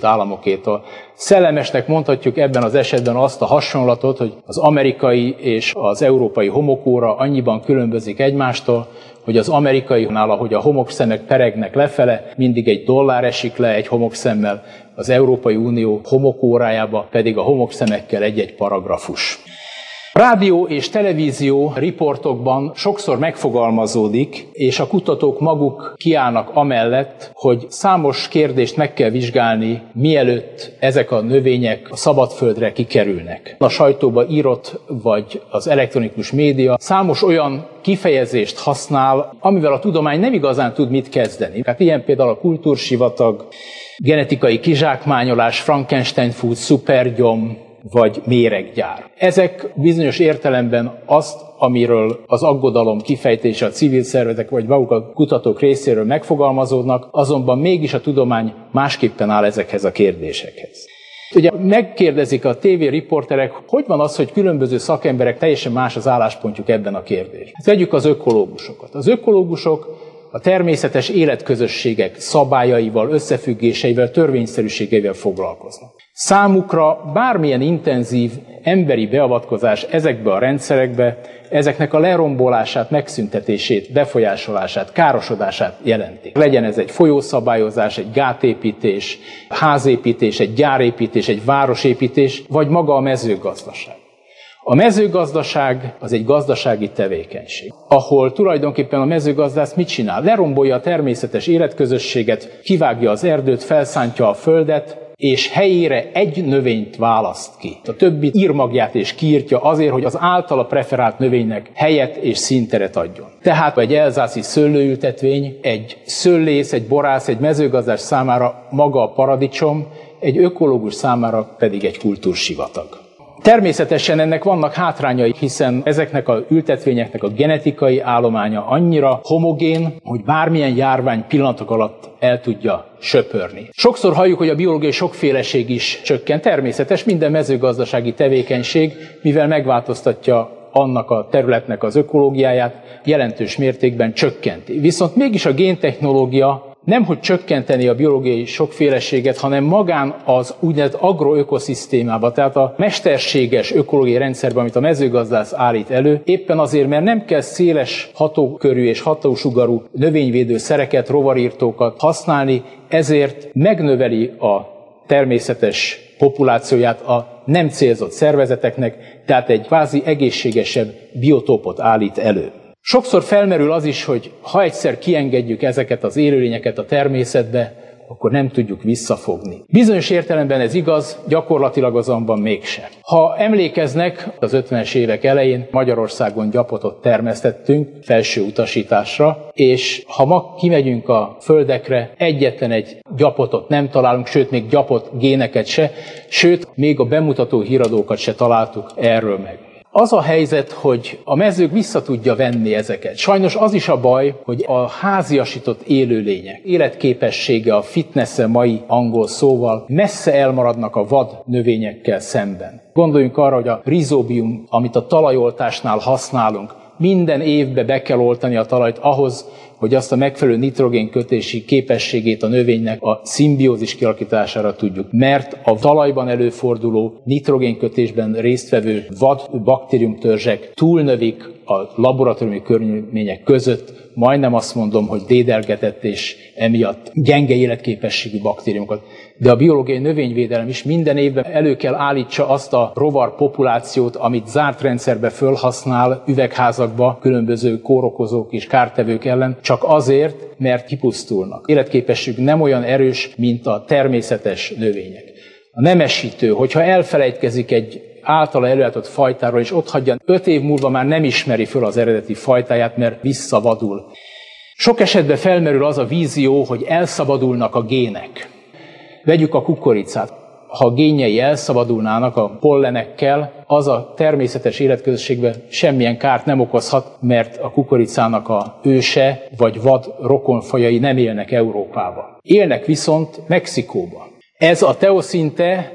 Egyesült Államokétól. Szellemesnek mondhatjuk ebben az esetben azt a hasonlatot, hogy az amerikai és az európai homokóra annyiban különbözik egymástól, hogy az amerikainál, ahogy a homokszemek peregnek lefele, mindig egy dollár esik le egy homokszemmel, az Európai Unió homokórájába pedig a homokszemekkel egy-egy paragrafus. Rádió és televízió riportokban sokszor megfogalmazódik, és a kutatók maguk kiállnak amellett, hogy számos kérdést meg kell vizsgálni, mielőtt ezek a növények a szabadföldre kikerülnek. A sajtóba írott vagy az elektronikus média számos olyan kifejezést használ, amivel a tudomány nem igazán tud mit kezdeni. Hát ilyen például a kultúrsivatag, genetikai kizsákmányolás, Frankenstein food, szupergyom, vagy méreggyár. Ezek bizonyos értelemben azt, amiről az aggodalom kifejtése a civil szervezetek vagy maguk a kutatók részéről megfogalmazódnak, azonban mégis a tudomány másképpen áll ezekhez a kérdésekhez. Ugye megkérdezik a tévériporterek, hogy van az, hogy különböző szakemberek teljesen más az álláspontjuk ebben a kérdésben. Vegyük az ökológusokat. Az ökológusok a természetes életközösségek szabályaival, összefüggéseivel, törvényszerűségeivel foglalkoznak. Számukra bármilyen intenzív emberi beavatkozás ezekbe a rendszerekbe, ezeknek a lerombolását, megszüntetését, befolyásolását, károsodását jelenti. Legyen ez egy folyószabályozás, egy gátépítés, házépítés, egy gyárépítés, egy városépítés, vagy maga a mezőgazdaság. A mezőgazdaság az egy gazdasági tevékenység, ahol tulajdonképpen a mezőgazdász mit csinál? Lerombolja a természetes életközösséget, kivágja az erdőt, felszántja a földet, és helyére egy növényt választ ki. A többi írmagját és kiírtja azért, hogy az általa preferált növénynek helyet és színteret adjon. Tehát egy elzászi szőlőültetvény, egy szőlész, egy borász, egy mezőgazdás számára maga a paradicsom, egy ökológus számára pedig egy kultúrsivatag. Természetesen ennek vannak hátrányai, hiszen ezeknek az ültetvényeknek a genetikai állománya annyira homogén, hogy bármilyen járvány pillanatok alatt el tudja söpörni. Sokszor halljuk, hogy a biológiai sokféleség is csökken. Természetes, minden mezőgazdasági tevékenység, mivel megváltoztatja annak a területnek az ökológiáját, jelentős mértékben csökkenti. Viszont mégis a géntechnológia nemhogy csökkenteni a biológiai sokféleséget, hanem magán az úgynevezett agroökoszisztémába, tehát a mesterséges ökológiai rendszerben, amit a mezőgazdász állít elő, éppen azért, mert nem kell széles hatókörű és hatósugarú növényvédő szereket, rovarírtókat használni, ezért megnöveli a természetes populációját a nem célzott szervezeteknek, tehát egy kvázi egészségesebb biotópot állít elő. Sokszor felmerül az is, hogy ha egyszer kiengedjük ezeket az élőlényeket a természetbe, akkor nem tudjuk visszafogni. Bizonyos értelemben ez igaz, gyakorlatilag azonban mégsem. Ha emlékeznek, az 50-es évek elején Magyarországon gyapotot termesztettünk felső utasításra, és ha ma kimegyünk a földekre, egyetlen egy gyapotot nem találunk, sőt még gyapot géneket se, sőt még a bemutató híradókat se találtuk erről meg. Az a helyzet, hogy a mezők vissza tudja venni ezeket. Sajnos az is a baj, hogy a háziasított élőlények életképessége, a fitness-e mai angol szóval messze elmaradnak a vad növényekkel szemben. Gondoljunk arra, hogy a rizóbium, amit a talajoltásnál használunk, minden évbe be kell oltani a talajt ahhoz, hogy azt a megfelelő nitrogénkötési képességét a növénynek a szimbiózis kialakítására tudjuk. Mert a talajban előforduló nitrogénkötésben résztvevő vad baktériumtörzsek túlnövik a laboratóriumi körülmények között, majdnem azt mondom, hogy dédelgetett és emiatt gyenge életképességű baktériumokat. De a biológiai növényvédelem is minden évben elő kell állítsa azt a rovar populációt, amit zárt rendszerbe fölhasznál üvegházakba különböző kórokozók és kártevők ellen, csak azért, mert kipusztulnak. Életképességük nem olyan erős, mint a természetes növények. A nemesítő, hogyha elfelejtkezik egy általa előállított fajtáról, és ott hagyja, 5 év múlva már nem ismeri föl az eredeti fajtáját, mert visszavadul. Sok esetben felmerül az a vízió, hogy elszabadulnak a gének. Vegyük a kukoricát. Ha a génjei elszabadulnának a pollenekkel, az a természetes életközösségben semmilyen kárt nem okozhat, mert a kukoricának a őse vagy vad rokonfajai nem élnek Európában. Élnek viszont Mexikóban. Ez a teoszinte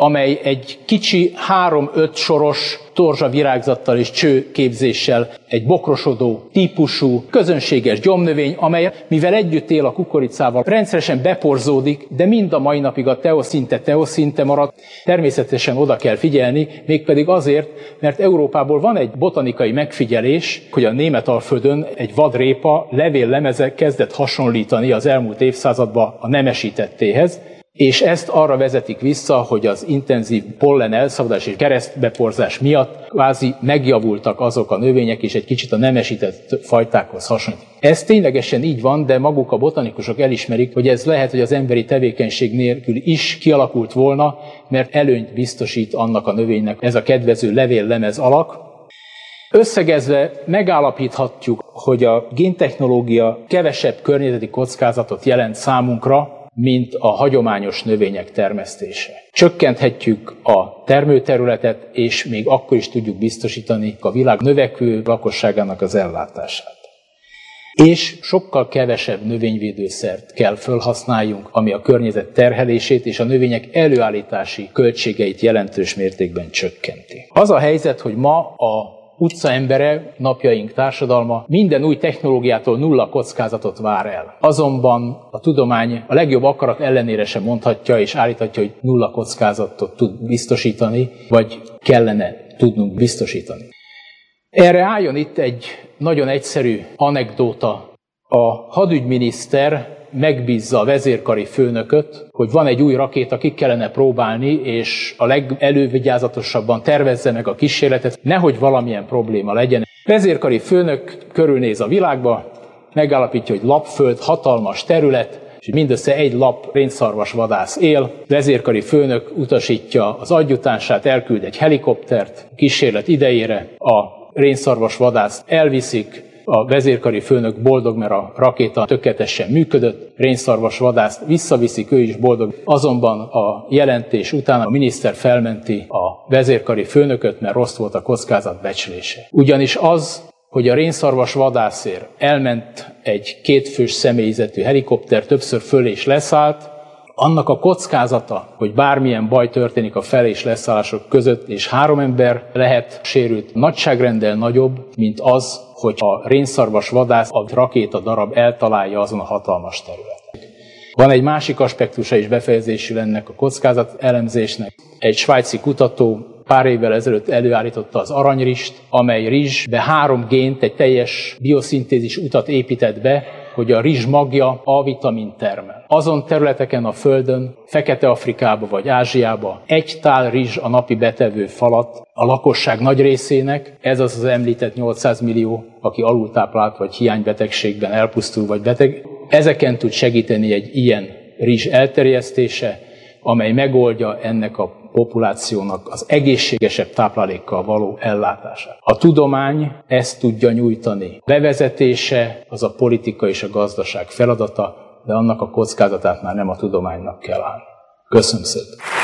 amely egy kicsi 3-5 soros torzsavirágzattal és csőképzéssel egy bokrosodó típusú, közönséges gyomnövény, amely mivel együtt él a kukoricával, rendszeresen beporzódik, de mind a mai napig a teoszinte maradt. Természetesen oda kell figyelni, mégpedig azért, mert Európából van egy botanikai megfigyelés, hogy a Németalföldön egy vadrépa levéllemeze kezdett hasonlítani az elmúlt évszázadban a nemesítettéhez, és ezt arra vezetik vissza, hogy az intenzív pollen elszabadulás és keresztbeporzás miatt kvázi megjavultak azok a növények, és egy kicsit a nemesített fajtákhoz hasonlít. Ez ténylegesen így van, de maguk a botanikusok elismerik, hogy ez lehet, hogy az emberi tevékenység nélkül is kialakult volna, mert előnyt biztosít annak a növénynek ez a kedvező levéllemez alak. Összegezve megállapíthatjuk, hogy a géntechnológia kevesebb környezeti kockázatot jelent számunkra, mint a hagyományos növények termesztése. Csökkenthetjük a termőterületet, és még akkor is tudjuk biztosítani a világ növekvő lakosságának az ellátását. És sokkal kevesebb növényvédőszert kell felhasználjunk, ami a környezet terhelését és a növények előállítási költségeit jelentős mértékben csökkenti. Az a helyzet, hogy ma a utcaembere, napjaink társadalma minden új technológiától nulla kockázatot vár el. Azonban a tudomány a legjobb akarat ellenére sem mondhatja és állíthatja, hogy nulla kockázatot tud biztosítani, vagy kellene tudnunk biztosítani. Erre álljon itt egy nagyon egyszerű anekdóta. A hadügyminiszter megbízza a vezérkari főnököt, hogy van egy új rakéta, ki kellene próbálni, és a legelővigyázatosabban tervezze meg a kísérletet, nehogy valamilyen probléma legyen. Vezérkari főnök körülnéz a világba, megállapítja, hogy lapföld, hatalmas terület, és mindössze egy lap rénszarvasvadász él. Vezérkari főnök utasítja az adjutánsát, elküld egy helikoptert, kísérlet idejére a rénszarvasvadászt elviszik, a vezérkari főnök boldog, mert a rakéta tökéletesen működött, rénszarvasvadászt visszaviszik, ő is boldog. Azonban a jelentés után a miniszter felmenti a vezérkari főnököt, mert rossz volt a kockázat becslése. Ugyanis az, hogy a rénszarvasvadászért elment egy 2 fős személyzetű helikopter, többször föl és leszállt, annak a kockázata, hogy bármilyen baj történik a fel- és leszállások között, és 3 ember lehet sérült, nagyságrendel nagyobb, mint az, hogy a rénszarvasvadász a rakéta darab eltalálja azon a hatalmas területen. Van egy másik aspektusa is befejezésül ennek a kockázat elemzésnek. Egy svájci kutató pár évvel ezelőtt előállította az aranyrizst, amely rizsbe 3 gént, egy teljes bioszintézis utat épített be, hogy a rizs magja A-vitamin termel. Azon területeken a Földön, Fekete-Afrikába vagy Ázsiába 1 tál rizs a napi betevő falat a lakosság nagy részének, ez az említett 800 millió, aki alultáplált vagy hiánybetegségben elpusztul vagy beteg. Ezeken tud segíteni egy ilyen rizs elterjesztése, amely megoldja ennek a populációnak az egészségesebb táplálékkal való ellátását. A tudomány ezt tudja nyújtani. Bevezetése az a politika és a gazdaság feladata, de annak a kockázatát már nem a tudománynak kell állni. Köszönöm szépen!